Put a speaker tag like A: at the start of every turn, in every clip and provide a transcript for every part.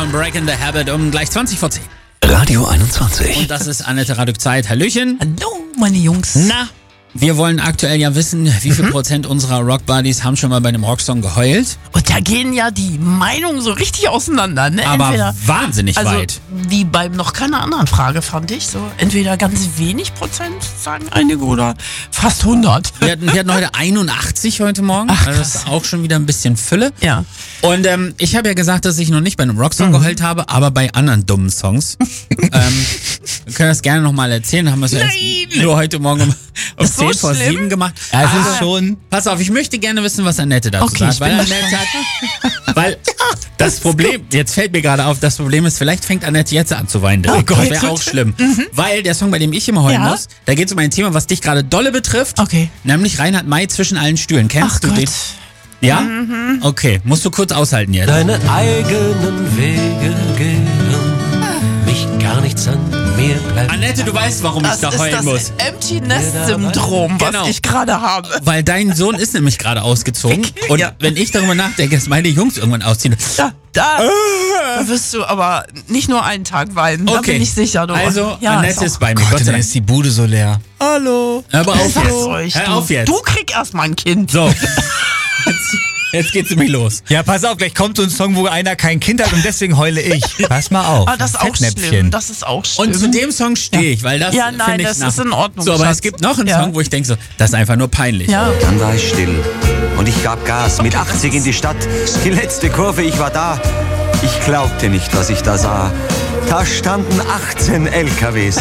A: Breaking the Habit um gleich 20 vor 10.
B: Radio 21.
A: Und das ist Annette Raduk Zeit. Hallöchen.
C: Hallo, meine Jungs.
A: Na, wir wollen aktuell ja wissen, wie viel Prozent unserer Rock-Buddies haben schon mal bei einem Rocksong geheult.
C: Und da gehen ja die Meinungen so richtig auseinander, ne?
A: Aber wahnsinnig weit.
C: Wie bei noch keiner anderen Frage, fand ich. So, entweder ganz wenig Prozent, sagen einige, oder fast 100.
A: Wir hatten heute 81 heute Morgen.
C: Ach,
A: also das ist auch schon wieder ein bisschen Fülle.
C: Ja.
A: Und ich habe ja gesagt, dass ich noch nicht bei einem Rocksong geheult habe, aber bei anderen dummen Songs. Wir können das gerne nochmal erzählen. Haben wir es ja erst nur heute Morgen um
C: so
A: 10 vor 7 gemacht.
B: Ja, es ist schon.
A: Pass auf, ich möchte gerne wissen, was Annette dazu
C: Okay,
A: sagt. Weil Annette weil das Problem, jetzt fällt mir gerade auf, das Problem ist, vielleicht fängt Annette jetzt an zu weinen.
C: Oh Gott.
A: Das wäre auch schlimm. Weil der Song, bei dem ich immer heulen
C: Ja.
A: muss, da geht es um ein Thema, was dich gerade dolle betrifft.
C: Okay.
A: Nämlich Reinhard May zwischen allen Stühlen. Kennst
C: Ach
A: du
C: Gott.
A: den? Ja? Okay, musst du kurz aushalten jetzt.
B: Deine eigenen Wege gehen, mich gar nichts an mir bleibt.
A: Annette, du weißt, warum ich
C: Das
A: da
C: ist
A: heulen
C: das
A: muss.
C: Empty Nest Syndrom, was
A: Genau.
C: ich gerade habe.
A: Weil dein Sohn ist nämlich gerade ausgezogen. Und
C: Ja.
A: wenn ich darüber nachdenke, dass meine Jungs irgendwann ausziehen.
C: Da wirst du aber nicht nur einen Tag weinen, da
A: Okay.
C: bin ich sicher. Du.
A: Also,
C: Ja,
A: Annette ist
C: auch-
A: bei mir. Gott sei Dank.
B: ist die Bude so leer.
C: Hallo.
A: Hör aber auf
C: Sag's
A: jetzt.
C: euch,
A: Hör auf jetzt.
C: Du krieg erst mal ein Kind.
A: So. Jetzt geht's nämlich los.
D: Ja, pass auf, gleich kommt so ein Song, wo einer kein Kind hat und deswegen heule ich. Pass mal auf.
C: Ah, das ist auch schlimm. Das ist auch schlimm.
A: Und zu dem Song stehe ich, weil das
C: Ja, nein,
A: finde ich
C: das ist in Ordnung,
A: So, aber
C: Schatz.
A: es gibt noch einen
C: Ja.
A: Song, wo ich denke so, das ist einfach nur peinlich.
C: Ja.
E: Dann war ich still und ich gab Gas mit 80 in die Stadt. Die letzte Kurve, ich war da. Ich glaubte nicht, was ich da sah. Da standen 18 LKWs.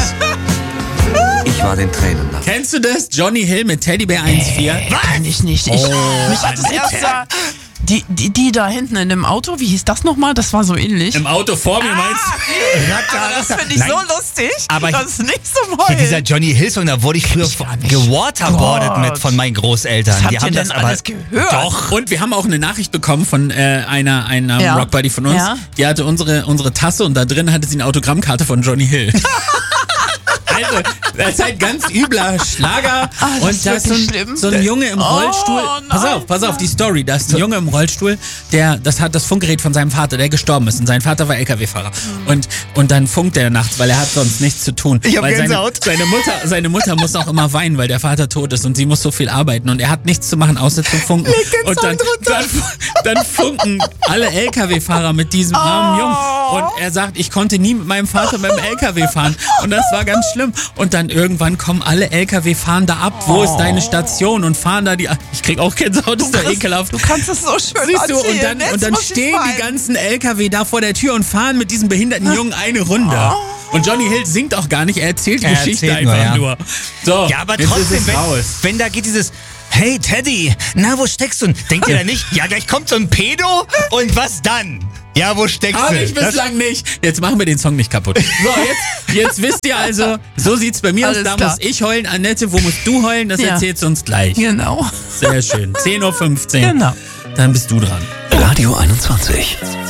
E: Ich war den Tränen nah.
A: Kennst du das? Johnny Hill mit Teddybär 1.4?
C: Kenn ich nicht. Mich hat das erst die da hinten in dem Auto, wie hieß das nochmal? Das war so ähnlich.
A: Im Auto vor mir meinst
C: Aber das finde ich
D: Nein.
C: so lustig.
D: Aber
C: das ist nicht so
D: Ja,
C: moll.
D: dieser Johnny Hill Song, da wurde ich früher
C: gar nicht.
D: gewaterboardet
C: Gott.
D: mit von meinen Großeltern.
C: Was habt
D: Die
C: ihr
D: haben
C: denn
D: das aber
C: alles gehört?
D: Doch.
A: Und wir haben auch eine Nachricht bekommen von einer
C: Ja.
A: Rockbuddy von uns.
C: Ja.
A: Die hatte unsere Tasse und da drin hatte sie eine Autogrammkarte von Johnny Hill. Also, das ist halt ganz übler Schlager.
C: Das
A: Und
C: ist
A: da ist
C: wirklich schlimm.
A: so ein Junge im Rollstuhl.
C: nein.
A: Pass auf, die Story. Da ist ein Junge im Rollstuhl, das hat das Funkgerät von seinem Vater, der gestorben ist. Und sein Vater war LKW-Fahrer. Und dann funkt er nachts, weil er hat sonst nichts zu tun.
D: Ich hab
A: weil
D: Gänsehaut.
A: seine Mutter muss auch immer weinen, weil der Vater tot ist und sie muss so viel arbeiten. Und er hat nichts zu machen, außer zu funken. Und dann funken alle LKW-Fahrer mit diesem armen Jungen. Und er sagt, ich konnte nie mit meinem Vater beim LKW fahren. Und das war ganz schlimm. Und dann irgendwann kommen alle LKW, fahren da ab. Wo ist deine Station? Und fahren da ich krieg auch Gänsehaut, das ist doch ekelhaft.
C: Du kannst es so schön
A: Siehst du, und
C: erzählen.
A: dann
C: Jetzt muss ich
A: stehen die
C: weinen.
A: ganzen LKW da vor der Tür und fahren mit diesem behinderten Jungen eine Runde. Und Johnny Hill singt auch gar nicht, er erzählt die
D: Er
A: Geschichte
D: erzählt
A: einfach
D: nur,
A: nur. So,
D: Ja, aber
A: jetzt
D: trotzdem,
A: ist es raus.
D: wenn da geht dieses Hey Teddy, na wo steckst du? Denkt ihr da nicht, ja gleich kommt so ein Pedo und was dann? Ja, wo steckst
A: Aber
D: du?
A: ich bislang nicht. Jetzt machen wir den Song nicht kaputt. So, jetzt wisst ihr also, so sieht's bei mir aus.
C: Alles
A: Da
C: klar.
A: muss ich heulen. Annette, wo musst du heulen? Das
C: Ja.
A: erzählst du uns gleich.
C: Genau.
A: Sehr schön. 10.15 Uhr.
C: Genau.
A: Dann bist du dran.
B: Radio 21.